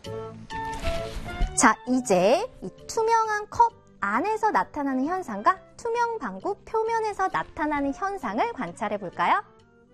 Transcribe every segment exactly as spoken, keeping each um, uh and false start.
자, 이제 이 투명한 컵 안에서 나타나는 현상과 투명 방구 표면에서 나타나는 현상을 관찰해 볼까요?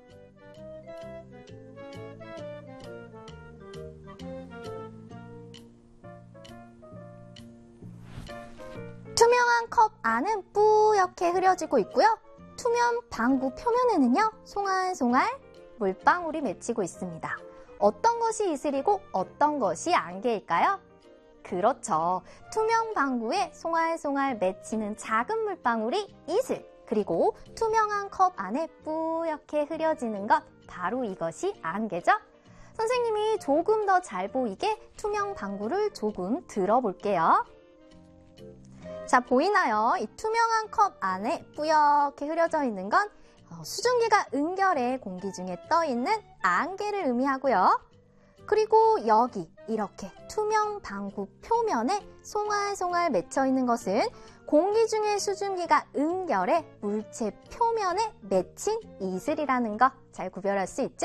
투명한 컵 안은 뿌옇게 흐려지고 있고요. 투명 방구 표면에는요, 송알송알 물방울이 맺히고 있습니다. 어떤 것이 이슬이고 어떤 것이 안개일까요? 그렇죠. 투명 방구에 송알송알 맺히는 작은 물방울이 이슬, 그리고 투명한 컵 안에 뿌옇게 흐려지는 것, 바로 이것이 안개죠. 선생님이 조금 더 잘 보이게 투명 방구를 조금 들어볼게요. 자, 보이나요? 이 투명한 컵 안에 뿌옇게 흐려져 있는 건 수증기가 은결에 공기 중에 떠있는 안개를 의미하고요. 그리고 여기 이렇게 투명 방구 표면에 송알송알 맺혀 있는 것은 공기 중에 수증기가 은결에 물체 표면에 맺힌 이슬이라는 거 잘 구별할 수 있죠?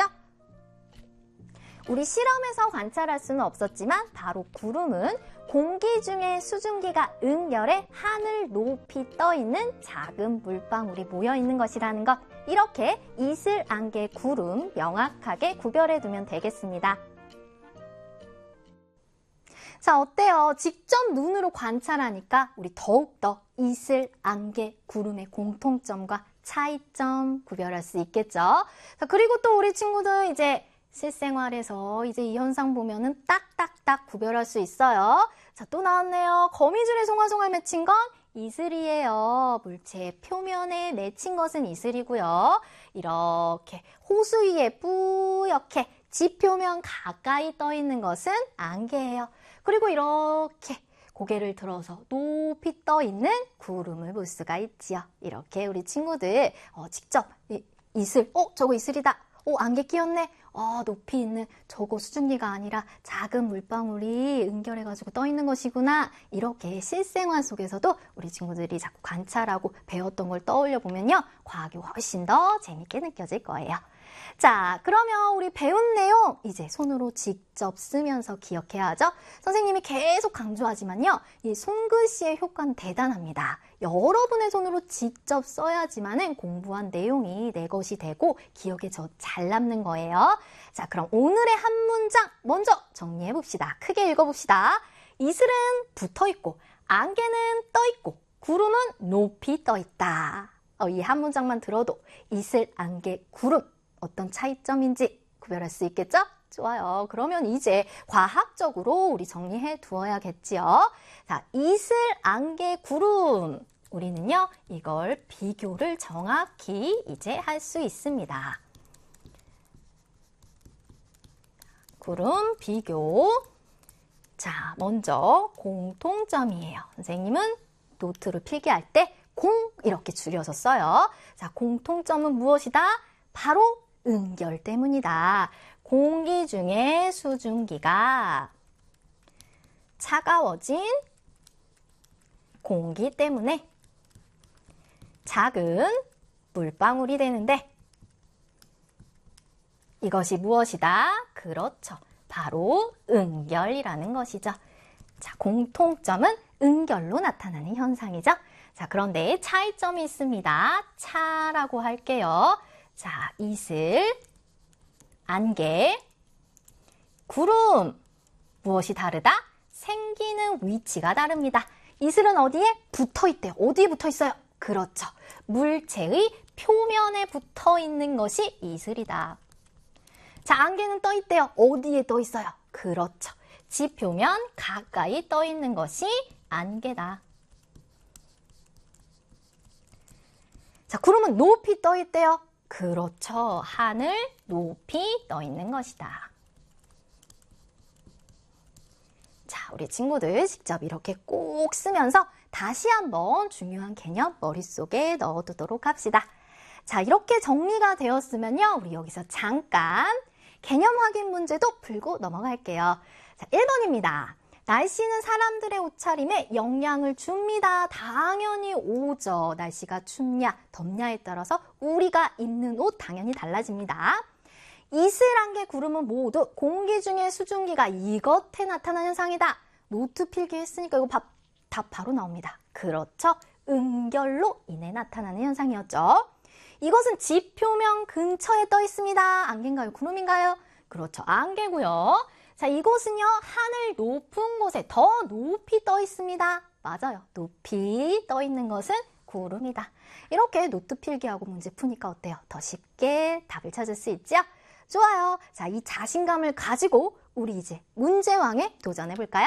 우리 실험에서 관찰할 수는 없었지만 바로 구름은 공기 중에 수증기가 은결에 하늘 높이 떠있는 작은 물방울이 모여있는 것이라는 것, 이렇게 이슬, 안개, 구름 명확하게 구별해 두면 되겠습니다. 자, 어때요? 직접 눈으로 관찰하니까 우리 더욱더 이슬, 안개, 구름의 공통점과 차이점 구별할 수 있겠죠? 자, 그리고 또 우리 친구들 이제 실생활에서 이제 이 현상 보면은 딱딱딱 구별할 수 있어요. 자, 또 나왔네요. 거미줄에 송알송알 맺힌 건 이슬이에요. 물체의 표면에 맺힌 것은 이슬이고요. 이렇게 호수 위에 뿌옇게 지표면 가까이 떠 있는 것은 안개예요. 그리고 이렇게 고개를 들어서 높이 떠 있는 구름을 볼 수가 있지요. 이렇게 우리 친구들 어, 직접 이, 이슬, 어, 저거 이슬이다. 오, 안개 끼었네. 어, 높이 있는 저거 수증기가 아니라 작은 물방울이 은결해가지고 떠 있는 것이구나. 이렇게 실생활 속에서도 우리 친구들이 자꾸 관찰하고 배웠던 걸 떠올려 보면요, 과학이 훨씬 더 재밌게 느껴질 거예요. 자, 그러면 우리 배운 내용 이제 손으로 직접 쓰면서 기억해야 하죠. 선생님이 계속 강조하지만요, 이 손글씨의 효과는 대단합니다. 여러분의 손으로 직접 써야지만은 공부한 내용이 내 것이 되고 기억에 더 잘 남는 거예요. 자, 그럼 오늘의 한 문장 먼저 정리해 봅시다. 크게 읽어봅시다. 이슬은 붙어 있고 안개는 떠 있고 구름은 높이 떠 있다. 어, 이 한 문장만 들어도 이슬, 안개, 구름 어떤 차이점인지 구별할 수 있겠죠? 좋아요. 그러면 이제 과학적으로 우리 정리해 두어야겠지요. 자, 이슬, 안개, 구름. 우리는요, 이걸 비교를 정확히 이제 할 수 있습니다. 구름 비교. 자, 먼저 공통점이에요. 선생님은 노트를 필기할 때 공 이렇게 줄여서 써요. 자, 공통점은 무엇이다? 바로 은결 때문이다. 공기 중에 수증기가 차가워진 공기 때문에 작은 물방울이 되는데, 이것이 무엇이다? 그렇죠. 바로 은결이라는 것이죠. 자, 공통점은 은결로 나타나는 현상이죠. 자, 그런데 차이점이 있습니다. 차라고 할게요. 자, 이슬, 안개, 구름. 무엇이 다르다? 생기는 위치가 다릅니다. 이슬은 어디에? 붙어 있대요. 어디에 붙어 있어요? 그렇죠. 물체의 표면에 붙어 있는 것이 이슬이다. 자, 안개는 떠 있대요. 어디에 떠 있어요? 그렇죠. 지표면 가까이 떠 있는 것이 안개다. 자, 구름은 높이 떠 있대요. 그렇죠. 하늘 높이 떠 있는 것이다. 자, 우리 친구들 직접 이렇게 꼭 쓰면서 다시 한번 중요한 개념 머릿속에 넣어두도록 합시다. 자, 이렇게 정리가 되었으면요, 우리 여기서 잠깐 개념 확인 문제도 풀고 넘어갈게요. 자, 일 번입니다. 날씨는 사람들의 옷차림에 영향을 줍니다. 당연히 오죠. 날씨가 춥냐 덥냐에 따라서 우리가 입는 옷 당연히 달라집니다. 이슬안개 구름은 모두 공기 중의 수증기가 이것에 나타나는 현상이다. 노트 필기했으니까 이거 답, 답 바로 나옵니다. 그렇죠. 은결로 인해 나타나는 현상이었죠. 이것은 지표면 근처에 떠 있습니다. 안개인가요? 구름인가요? 그렇죠. 안개고요. 자, 이곳은요. 하늘 높은 곳에 더 높이 떠 있습니다. 맞아요. 높이 떠 있는 것은 구름이다. 이렇게 노트 필기하고 문제 푸니까 어때요? 더 쉽게 답을 찾을 수 있죠? 좋아요. 자, 이 자신감을 가지고 우리 이제 문제왕에 도전해 볼까요?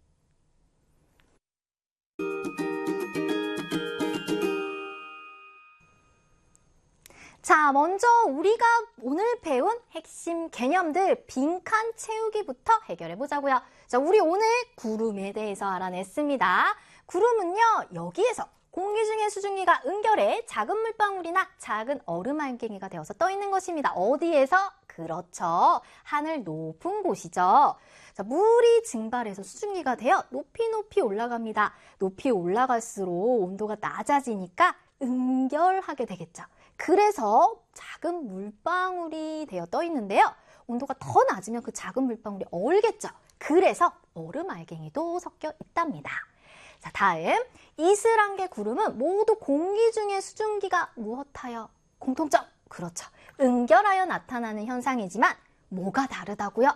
자, 먼저 우리가 오늘 배운 핵심 개념들 빈칸 채우기부터 해결해 보자고요. 자, 우리 오늘 구름에 대해서 알아냈습니다. 구름은요, 여기에서 공기 중의 수증기가 은결해 작은 물방울이나 작은 얼음 알갱이가 되어서 떠 있는 것입니다. 어디에서? 그렇죠. 하늘 높은 곳이죠. 자, 물이 증발해서 수증기가 되어 높이 높이 올라갑니다. 높이 올라갈수록 온도가 낮아지니까 은결하게 되겠죠. 그래서 작은 물방울이 되어 떠 있는데요. 온도가 더 낮으면 그 작은 물방울이 얼겠죠. 그래서 얼음 알갱이도 섞여 있답니다. 자, 다음 이슬안개 구름은 모두 공기 중의 수증기가 무엇하여? 공통점. 그렇죠. 은결하여 나타나는 현상이지만 뭐가 다르다고요?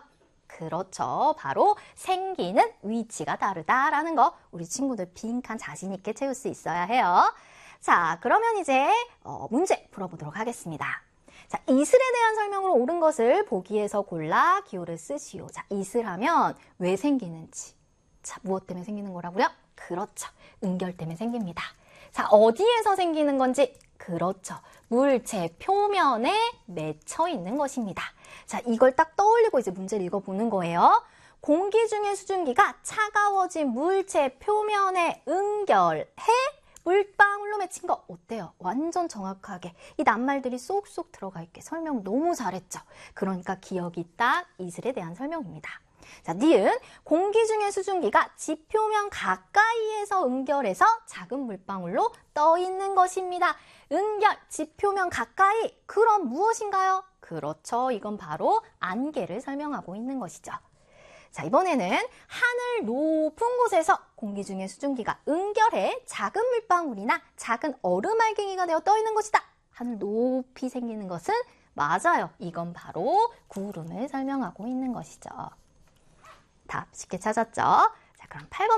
그렇죠. 바로 생기는 위치가 다르다라는 거 우리 친구들 빈칸 자신 있게 채울 수 있어야 해요. 자, 그러면 이제 어, 문제 풀어보도록 하겠습니다. 자, 이슬에 대한 설명으로 옳은 것을 보기에서 골라 기호를 쓰시오. 자, 이슬하면 왜 생기는지. 자, 무엇 때문에 생기는 거라고요? 그렇죠. 은결 때문에 생깁니다. 자, 어디에서 생기는 건지. 그렇죠. 물체 표면에 맺혀 있는 것입니다. 자, 이걸 딱 떠올리고 이제 문제를 읽어보는 거예요. 공기 중의 수증기가 차가워진 물체 표면에 은결해 물방울로 맺힌 거 어때요? 완전 정확하게 이 낱말들이 쏙쏙 들어가 있게 설명 너무 잘했죠? 그러니까 기억이 딱 이슬에 대한 설명입니다. 자, 니은 공기 중의 수증기가 지표면 가까이에서 은결해서 작은 물방울로 떠 있는 것입니다. 은결, 지표면 가까이, 그럼 무엇인가요? 그렇죠. 이건 바로 안개를 설명하고 있는 것이죠. 자, 이번에는 하늘 높은 곳에서 공기 중의 수증기가 은결해 작은 물방울이나 작은 얼음 알갱이가 되어 떠 있는 것이다. 하늘 높이 생기는 것은 맞아요. 이건 바로 구름을 설명하고 있는 것이죠. 답 쉽게 찾았죠? 자, 그럼 팔 번